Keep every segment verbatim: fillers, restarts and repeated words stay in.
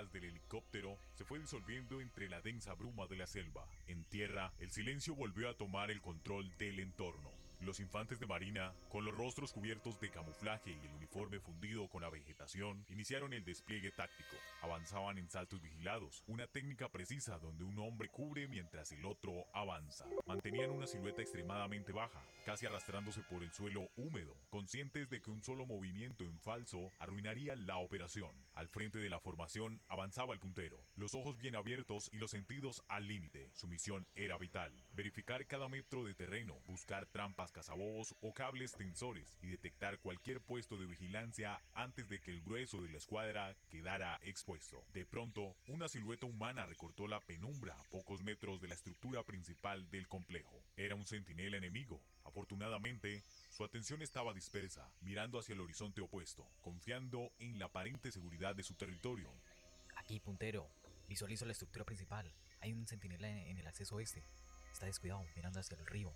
alas del helicóptero se fue disolviendo entre la densa bruma de la selva. En tierra, el silencio volvió a tomar el control del entorno. Los infantes de marina, con los rostros cubiertos de camuflaje y el uniforme fundido con la vegetación, iniciaron el despliegue táctico. Avanzaban en saltos vigilados, una técnica precisa donde un hombre cubre mientras el otro avanza. Mantenían una silueta extremadamente baja, casi arrastrándose por el suelo húmedo, conscientes de que un solo movimiento en falso arruinaría la operación. Al frente de la formación avanzaba el puntero, los ojos bien abiertos y los sentidos al límite. Su misión era vital: verificar cada metro de terreno, buscar trampas cazabobos o cables tensores y detectar cualquier puesto de vigilancia antes de que el grueso de la escuadra quedara expuesto. De pronto, una silueta humana recortó la penumbra a pocos metros de la estructura principal del complejo. Era un centinela enemigo. Afortunadamente, su atención estaba dispersa, mirando hacia el horizonte opuesto, confiando en la aparente seguridad de su territorio. Aquí, puntero. Visualizo la estructura principal. Hay un centinela en, en el acceso oeste. Está descuidado, mirando hacia el río.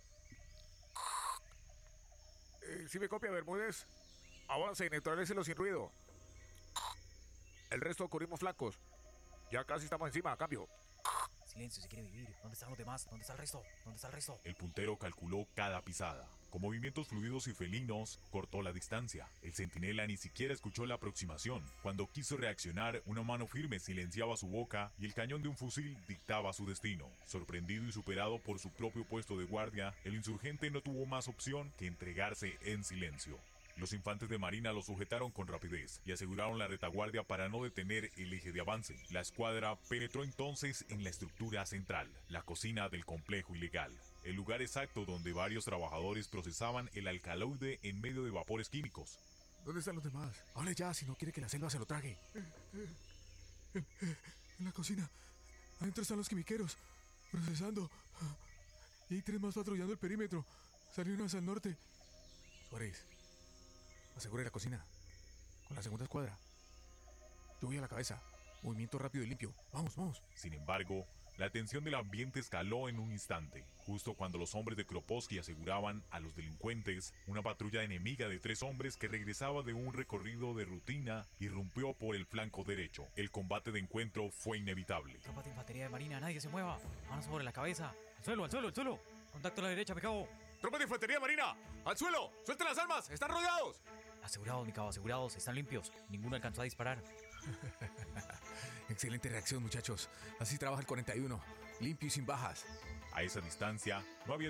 Eh, si me copia, Bermúdez. Avance y neutralicelo sin ruido. El resto cubrimos flancos. Ya casi estamos encima, a cambio. Silencio, si quiere vivir. ¿Dónde están los demás? ¿Dónde está el resto? ¿Dónde está el resto? El puntero calculó cada pisada. Con movimientos fluidos y felinos, cortó la distancia. El centinela ni siquiera escuchó la aproximación. Cuando quiso reaccionar, una mano firme silenciaba su boca y el cañón de un fusil dictaba su destino. Sorprendido y superado por su propio puesto de guardia, el insurgente no tuvo más opción que entregarse en silencio. Los infantes de marina lo sujetaron con rapidez y aseguraron la retaguardia para no detener el eje de avance. La escuadra penetró entonces en la estructura central, la cocina del complejo ilegal, el lugar exacto donde varios trabajadores procesaban el alcaloide en medio de vapores químicos. ¿Dónde están los demás? Hable ya, si no quiere que la selva se lo trague. En la cocina. Adentro están los quimiqueros, procesando. Y hay tres más patrullando el perímetro. Salieron hacia el norte. Suárez, asegure la cocina. Con la segunda escuadra. Lluvia a la cabeza. Movimiento rápido y limpio. Vamos, vamos. Sin embargo, la tensión del ambiente escaló en un instante. Justo cuando los hombres de Kroposki aseguraban a los delincuentes, una patrulla enemiga de tres hombres que regresaba de un recorrido de rutina irrumpió por el flanco derecho. El combate de encuentro fue inevitable. Tropas de infantería de marina, nadie se mueva. Manos sobre la cabeza. Al suelo, al suelo, al suelo. Contacto a la derecha, me cago. ¡Tropas de infantería marina! ¡Al suelo! ¡Suelten las armas! ¡Están rodeados! Asegurados, mi cabo, asegurados. Están limpios. Ninguno alcanzó a disparar. Excelente reacción, muchachos. Así trabaja el cuarenta y uno. Limpio y sin bajas. A esa distancia, no había